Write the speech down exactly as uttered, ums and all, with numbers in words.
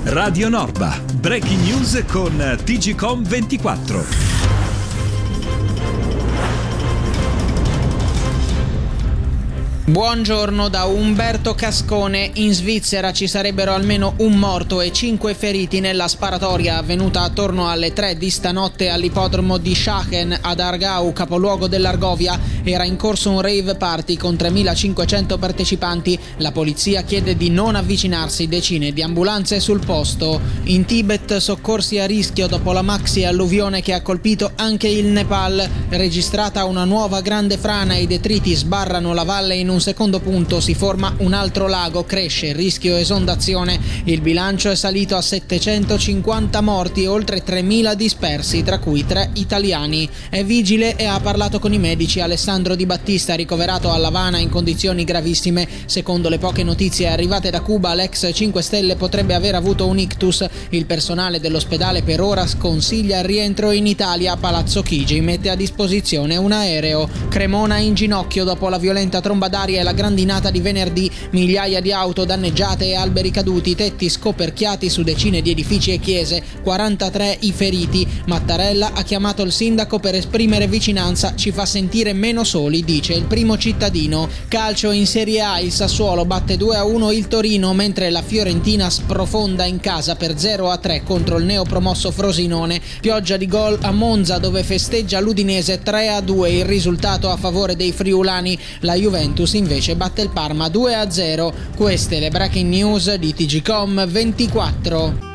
Radio Norba, breaking news con T G C O M ventiquattro. Buongiorno da Umberto Cascone. In Svizzera ci sarebbero almeno un morto e cinque feriti nella sparatoria avvenuta attorno alle tre di stanotte all'ippodromo di Schachen ad Aargau, capoluogo dell'Argovia. Era in corso un rave party con tremilacinquecento partecipanti. La polizia chiede di non avvicinarsi, decine di ambulanze sul posto. In Tibet soccorsi a rischio dopo la maxi alluvione che ha colpito anche il Nepal. Registrata una nuova grande frana e i detriti sbarrano la valle. In un secondo punto si forma un altro lago, cresce il rischio esondazione. Il bilancio è salito a settecentocinquanta morti e oltre tremila dispersi, tra cui tre italiani. È vigile e ha parlato con i medici. Alessandro Di Battista, ricoverato a L'Avana in condizioni gravissime. Secondo le poche notizie arrivate da Cuba, l'ex cinque Stelle potrebbe aver avuto un ictus. Il personale dell'ospedale per ora sconsiglia il rientro in Italia. Palazzo Chigi mette a disposizione un aereo. Cremona in ginocchio dopo la violenta tromba d'aria e la grandinata di venerdì. Migliaia di auto danneggiate e alberi caduti, tetti scoperchiati su decine di edifici e chiese, quarantatré i feriti. Mattarella ha chiamato il sindaco per esprimere vicinanza. Ci fa sentire meno soli, dice il primo cittadino. Calcio in Serie A, il Sassuolo batte due a uno il Torino, mentre la Fiorentina sprofonda in casa per zero a tre contro il neopromosso Frosinone. Pioggia di gol a Monza, dove festeggia l'Udinese tre a due, il risultato a favore dei friulani. La Juventus invece batte il Parma due a zero. Queste le breaking news di T G C O M ventiquattro.